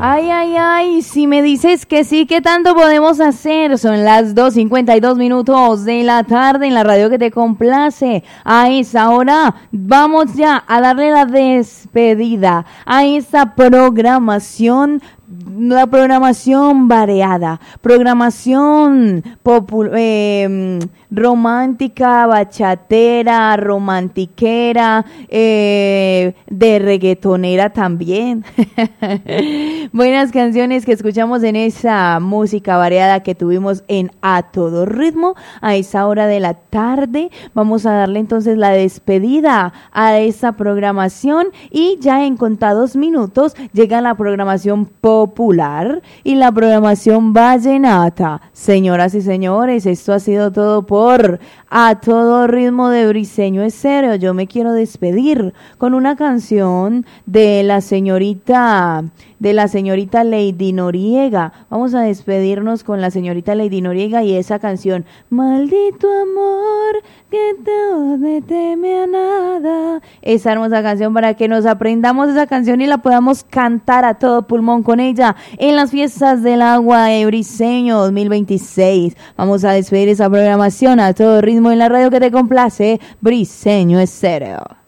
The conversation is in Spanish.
Ay, ay, ay, si me dices que sí, ¿qué tanto podemos hacer? Son las 2:52 de la tarde en la radio que te complace. A esa hora vamos ya a darle la despedida a esta programación. La programación variada, programación romántica, bachatera, romantiquera, de reggaetonera también. Buenas canciones que escuchamos en esa música variada que tuvimos en A Todo Ritmo a esa hora de la tarde. Vamos a darle entonces la despedida a esa programación y ya en contados minutos llega la programación popular y la programación vallenata. Señoras y señores, esto ha sido todo por A Todo Ritmo de Briseño Estéreo. Yo me quiero despedir con una canción de la señorita Lady Noriega. Vamos a despedirnos con la señorita Lady Noriega y esa canción, Maldito amor, que no me teme a nada. Esa hermosa canción para que nos aprendamos esa canción y la podamos cantar a todo pulmón con ella en las fiestas del agua de Briseño 2026. Vamos a despedir esa programación a todo ritmo en la radio que te complace, Briseño Estéreo.